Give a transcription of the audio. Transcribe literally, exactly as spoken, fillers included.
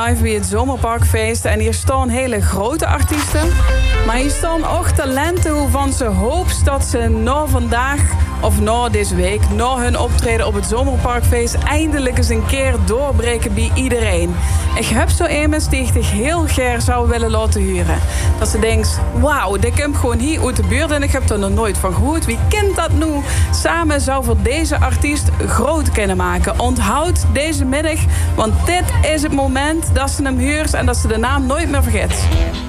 live bij het Zomerparkfeest. En hier staan hele grote artiesten. Maar hier staan ook talenten waarvan ze hoopt dat ze na vandaag of na deze week, na hun optreden op het Zomerparkfeest, eindelijk eens een keer doorbreken bij iedereen. Ik heb zo iemand die ik heel graag zou willen laten huren. Dat ze denkt, wauw, dit komt gewoon hier uit de buurt en ik heb er nog nooit van gehoord. Wie kent dat nu? Samen zou voor deze artiest groot kunnen maken. Onthoud deze middag, want dit is het moment dat ze hem huurt en dat ze de naam nooit meer vergeet.